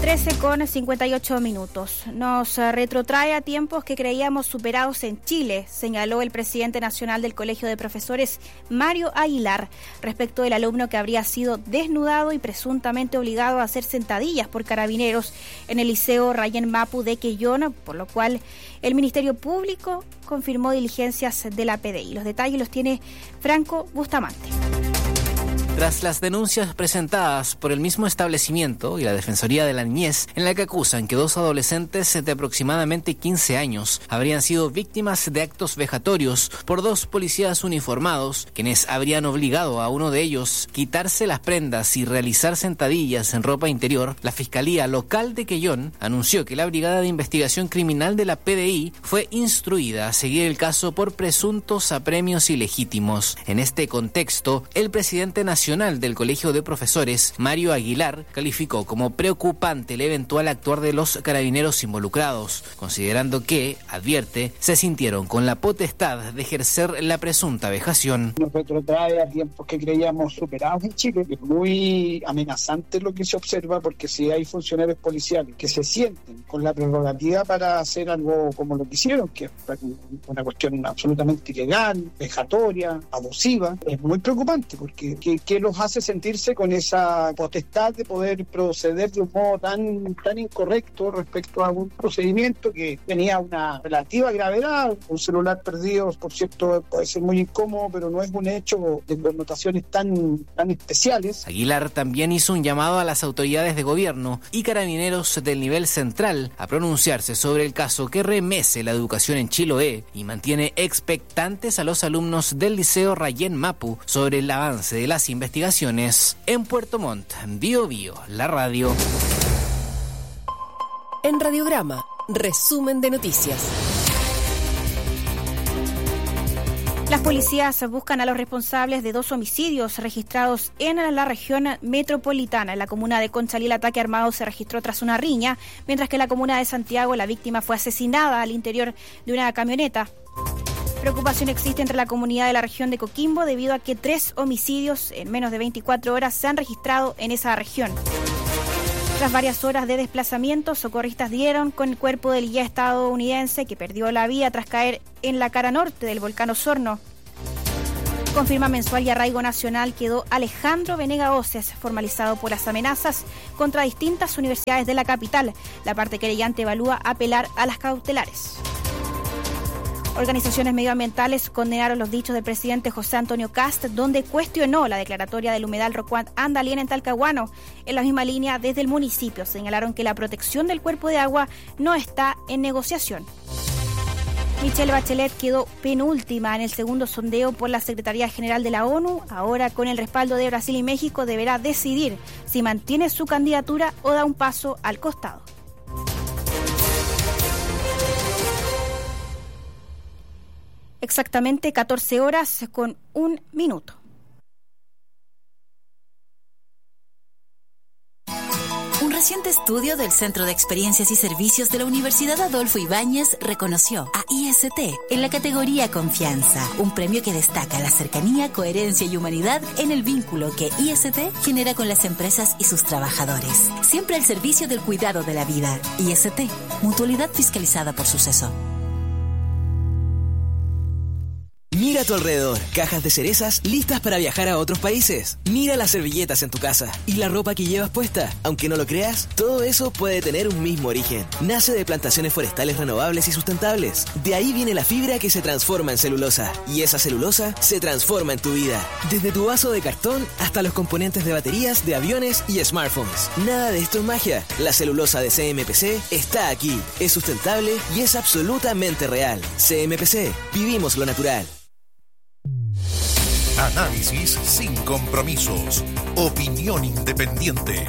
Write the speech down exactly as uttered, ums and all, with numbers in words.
trece con cincuenta y ocho minutos. Nos retrotrae a tiempos que creíamos superados en Chile, señaló el presidente nacional del Colegio de Profesores, Mario Aguilar, respecto del alumno que habría sido desnudado y presuntamente obligado a hacer sentadillas por carabineros en el Liceo Rayén Mapu de Quellón, por lo cual el Ministerio Público confirmó diligencias de la P D I. Los detalles los tiene Franco Bustamante. Tras las denuncias presentadas por el mismo establecimiento y la Defensoría de la Niñez, en la que acusan que dos adolescentes de aproximadamente quince años habrían sido víctimas de actos vejatorios por dos policías uniformados, quienes habrían obligado a uno de ellos quitarse las prendas y realizar sentadillas en ropa interior, la Fiscalía Local de Quellón anunció que la Brigada de Investigación Criminal de la P D I fue instruida a seguir el caso por presuntos apremios ilegítimos. En este contexto, el presidente nacional del Colegio de Profesores, Mario Aguilar, calificó como preocupante el eventual actuar de los carabineros involucrados, considerando que, advierte, se sintieron con la potestad de ejercer la presunta vejación. Nos retrotrae a tiempos que creíamos superados en Chile. Es muy amenazante lo que se observa, porque si hay funcionarios policiales que se sienten con la prerrogativa para hacer algo como lo que hicieron, que es una cuestión absolutamente ilegal, vejatoria, abusiva, es muy preocupante, porque que, que los hace sentirse con esa potestad de poder proceder de un modo tan, tan incorrecto respecto a un procedimiento que tenía una relativa gravedad. Un celular perdido, por cierto, puede ser muy incómodo, pero no es un hecho de connotaciones tan, tan especiales. Aguilar también hizo un llamado a las autoridades de gobierno y carabineros del nivel central a pronunciarse sobre el caso que remece la educación en Chiloé y mantiene expectantes a los alumnos del Liceo Rayén Mapu sobre el avance de las investigaciones. Investigaciones en Puerto Montt, Bio Bio, la radio. En Radiograma, resumen de noticias. Las policías buscan a los responsables de dos homicidios registrados en la región metropolitana. En la comuna de Conchalí el ataque armado se registró tras una riña, mientras que en la comuna de Santiago la víctima fue asesinada al interior de una camioneta. Preocupación existe entre la comunidad de la región de Coquimbo debido a que tres homicidios en menos de veinticuatro horas se han registrado en esa región. Tras varias horas de desplazamiento, socorristas dieron con el cuerpo del guía estadounidense que perdió la vida tras caer en la cara norte del volcán Osorno. Confirma Mensual y Arraigo Nacional quedó Alejandro Venega Oces, formalizado por las amenazas contra distintas universidades de la capital. La parte querellante evalúa apelar a las cautelares. Organizaciones medioambientales condenaron los dichos del presidente José Antonio Kast, donde cuestionó la declaratoria del humedal Rocuant Andalien en Talcahuano. En la misma línea, desde el municipio señalaron que la protección del cuerpo de agua no está en negociación. Michelle Bachelet quedó penúltima en el segundo sondeo por la Secretaría General de la ONU. Ahora, con el respaldo de Brasil y México, deberá decidir si mantiene su candidatura o da un paso al costado. Exactamente catorce horas con un minuto. Un reciente estudio del Centro de Experiencias y Servicios de la Universidad Adolfo Ibáñez reconoció a I S T en la categoría Confianza, un premio que destaca la cercanía, coherencia y humanidad en el vínculo que I S T genera con las empresas y sus trabajadores. Siempre al servicio del cuidado de la vida. I S T, mutualidad fiscalizada por Suceso. Mira a tu alrededor, cajas de cerezas listas para viajar a otros países. Mira las servilletas en tu casa y la ropa que llevas puesta. Aunque no lo creas, todo eso puede tener un mismo origen. Nace de plantaciones forestales renovables y sustentables. De ahí viene la fibra que se transforma en celulosa. Y esa celulosa se transforma en tu vida. Desde tu vaso de cartón hasta los componentes de baterías de aviones y smartphones. Nada de esto es magia. La celulosa de C M P C está aquí. Es sustentable y es absolutamente real. C M P C. Vivimos lo natural. Análisis sin compromisos. Opinión independiente.